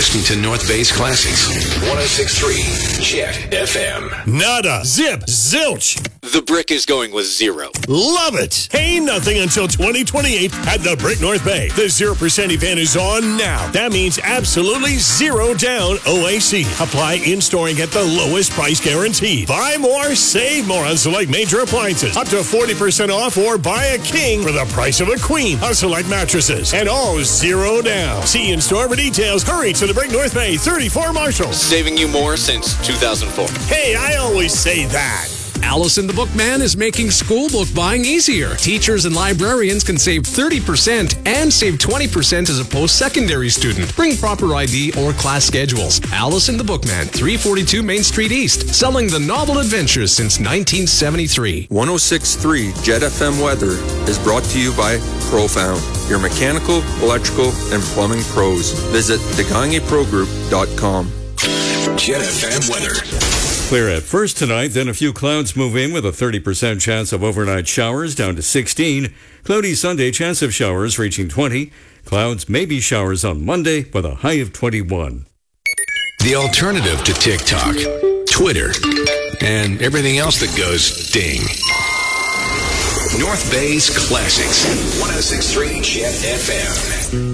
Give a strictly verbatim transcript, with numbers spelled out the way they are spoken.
listening to North Bay's Classics. one oh six point three Jet F M. Nada. Zip. Zilch. The Brick is going with zero. Love it. Pay nothing until twenty twenty-eight at the Brick North Bay. The zero percent event is on now. That means absolutely zero down O A C. Apply in-store and get the lowest price guaranteed. Buy more, save more on select major appliances. Up to forty percent off or buy a king for the price of a queen on select mattresses. And all zero down. See in-store for details. Hurry to the Brick North Bay, thirty-four Marshall. Saving you more since two thousand four. Hey, I always say that. Allison the Bookman is making school book buying easier. Teachers and librarians can save thirty percent and save twenty percent as a post-secondary student. Bring proper I D or class schedules. Allison the Bookman, three forty-two Main Street East, selling the novel adventures since nineteen seventy-three. one oh six point three Jet F M weather is brought to you by Profound, your mechanical, electrical, and plumbing pros. Visit the gange pro group dot com. Jet F M weather. Clear at first tonight, then a few clouds move in with a thirty percent chance of overnight showers down to sixteen. Cloudy Sunday, chance of showers reaching twenty. Clouds may be showers on Monday with a high of twenty-one. The alternative to TikTok, Twitter, and everything else that goes ding. North Bay's Classics. one oh six point three Jet F M.